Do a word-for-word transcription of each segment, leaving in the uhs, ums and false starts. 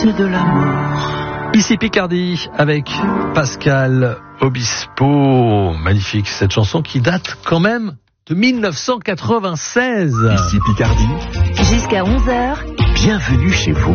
c'est de l'amour. Ici Picardie avec Pascal Obispo. Magnifique cette chanson qui date quand même de dix-neuf cent quatre-vingt-seize. Ici Picardie. Jusqu'à onze heures. Bienvenue chez vous.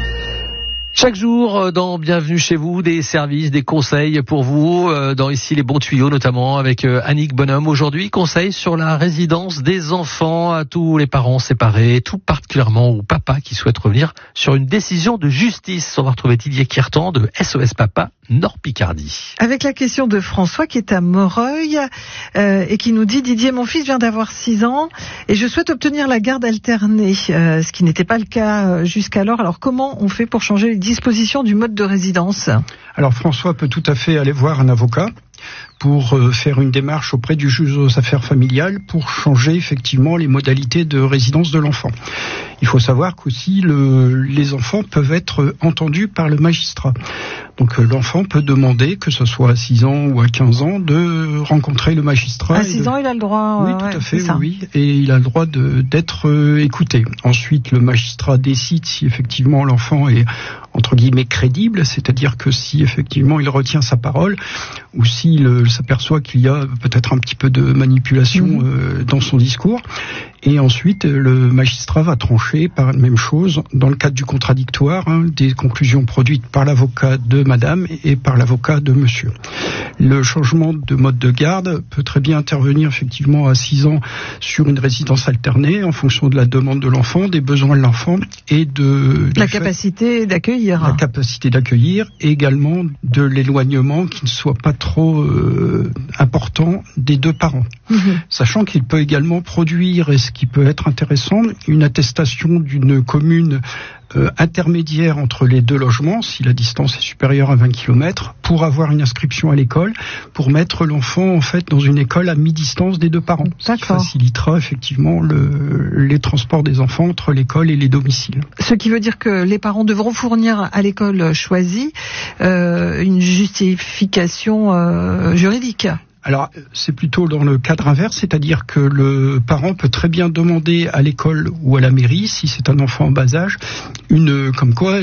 Chaque jour, dans Bienvenue chez vous, des services, des conseils pour vous, dans ici les bons tuyaux, notamment avec Annick Bonhomme. Aujourd'hui, conseils sur la résidence des enfants à tous les parents séparés, tout particulièrement aux papas qui souhaitent revenir sur une décision de justice. On va retrouver Didier Quirtan de S O S Papa Nord Picardie. Avec la question de François qui est à Moreuil euh, et qui nous dit: Didier, mon fils vient d'avoir six ans et je souhaite obtenir la garde alternée, euh, ce qui n'était pas le cas jusqu'alors. Alors comment on fait pour changer les dispositions du mode de résidence? Alors François peut tout à fait aller voir un avocat pour euh, faire une démarche auprès du juge aux affaires familiales pour changer effectivement les modalités de résidence de l'enfant. Il faut savoir qu'aussi le, les enfants peuvent être entendus par le magistrat. Donc euh, l'enfant peut demander, que ce soit à six ans ou à quinze ans, de rencontrer le magistrat. À six de... ans, il a le droit. Oui, euh, tout ouais, à fait, oui, oui. Et il a le droit de, d'être euh, écouté. Ensuite, le magistrat décide si effectivement l'enfant est entre guillemets crédible, c'est-à-dire que si effectivement il retient sa parole, ou s'il euh, s'aperçoit qu'il y a peut-être un petit peu de manipulation mmh. euh, dans son discours. Et ensuite, le magistrat va trancher par la même chose dans le cadre du contradictoire, hein, des conclusions produites par l'avocat de madame et par l'avocat de monsieur. Le changement de mode de garde peut très bien intervenir effectivement à six ans sur une résidence alternée en fonction de la demande de l'enfant, des besoins de l'enfant et de... La capacité d'accueillir. La capacité d'accueillir et également de l'éloignement qui ne soit pas trop euh, important des deux parents. Mmh. Sachant qu'il peut également produire, et ce qui peut être intéressant, une attestation d'une commune euh, intermédiaire entre les deux logements, si la distance est supérieure à vingt kilomètres, pour avoir une inscription à l'école, pour mettre l'enfant en fait dans une école à mi-distance des deux parents. Ce qui facilitera effectivement le, les transports des enfants entre l'école et les domiciles. Ce qui veut dire que les parents devront fournir à l'école choisie euh, une justification euh, juridique. Alors, c'est plutôt dans le cadre inverse, c'est-à-dire que le parent peut très bien demander à l'école ou à la mairie, si c'est un enfant en bas âge, une, comme quoi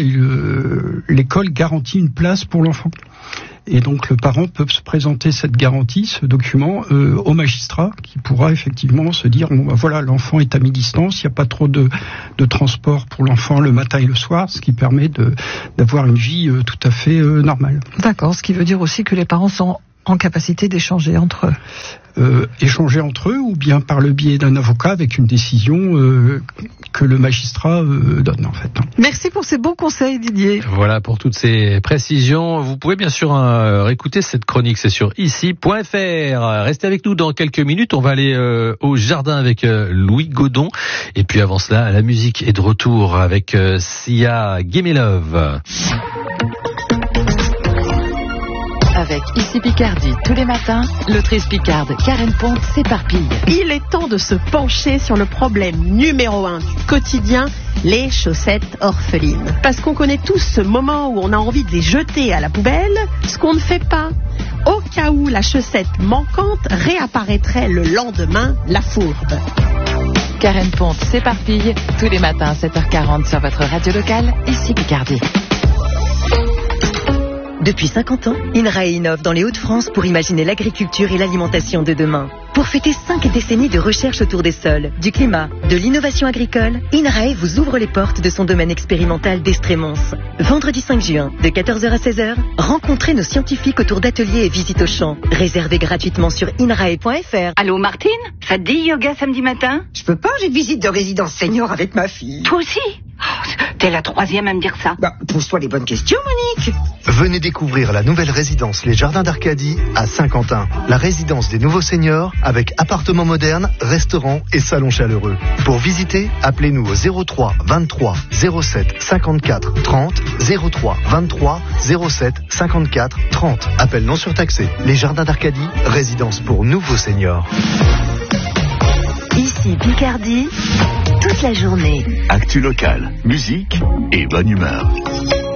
il, l'école garantit une place pour l'enfant. Et donc le parent peut se présenter cette garantie, ce document, euh, au magistrat, qui pourra effectivement se dire bon, bah, voilà, l'enfant est à mi-distance, il n'y a pas trop de, de transport pour l'enfant le matin et le soir, ce qui permet de, d'avoir une vie euh, tout à fait euh, normale. D'accord, ce qui veut dire aussi que les parents sont en capacité d'échanger entre eux. Euh, échanger entre eux ou bien par le biais d'un avocat avec une décision euh, que le magistrat euh, donne en fait. Merci pour ces bons conseils, Didier. Voilà pour toutes ces précisions. Vous pouvez bien sûr hein, réécouter cette chronique, c'est sur ici point f r. Restez avec nous dans quelques minutes. On va aller euh, au jardin avec euh, Louis Godon. Et puis avant cela, la musique est de retour avec euh, Sia Gimme Love. Avec Ici Picardie, tous les matins, l'autrice picarde Karen Ponte s'éparpille. Il est temps de se pencher sur le problème numéro un du quotidien, les chaussettes orphelines. Parce qu'on connaît tous ce moment où on a envie de les jeter à la poubelle, ce qu'on ne fait pas. Au cas où la chaussette manquante réapparaîtrait le lendemain, la fourbe. Karen Ponte s'éparpille, tous les matins à sept heures quarante sur votre radio locale, Ici Picardie. Depuis cinquante ans, INRAE innove dans les Hauts-de-France pour imaginer l'agriculture et l'alimentation de demain. Pour fêter cinq décennies de recherche autour des sols, du climat, de l'innovation agricole, INRAE vous ouvre les portes de son domaine expérimental d'Estrémons. Vendredi cinq juin, de quatorze heures à seize heures, rencontrez nos scientifiques autour d'ateliers et visites au champ. Réservez gratuitement sur inrae point f r. Allô Martine, ça te dit yoga samedi matin? Je peux pas, j'ai une visite de résidence senior avec ma fille. Toi aussi? Oh, t'es la troisième à me dire ça. Bah, pose-toi les bonnes questions, Monique. Venez découvrir la nouvelle résidence Les Jardins d'Arcadie à Saint-Quentin. La résidence des nouveaux seniors avec appartements modernes, restaurants et salons chaleureux. Pour visiter, appelez-nous au zéro trois vingt-trois zéro sept cinquante-quatre trente, zéro trois vingt-trois zéro sept cinquante-quatre trente. Appel non surtaxé. Les Jardins d'Arcadie, résidence pour nouveaux seniors. Ici Picardie, toute la journée. Actu locale, musique et bonne humeur.